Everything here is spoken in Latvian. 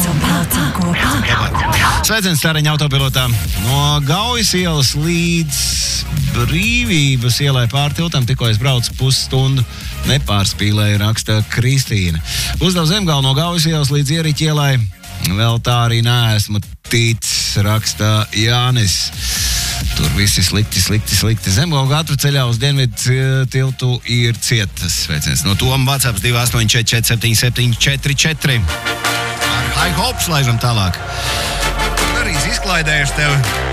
Sveiciens Stariņa autopilotā. No Gaujas ielas līdz Brīvības ielai pār tiltam tikko es braucu pusstundu, nepārspīlēju, raksta Kristīna. Uzdev Zemgalu no Gaujas ielas līdz Ieriķa ielai, vēl tā arī neesmu ticis, raksta Jānis. Tur visi slikti. Zemgala gatra ceļā uz dienvidu tiltu ir cietas. Sveiciens no Toma, WhatsApp 284477744. Ar High Hopes laižam tālāk. Arī izklaidējuši tevi.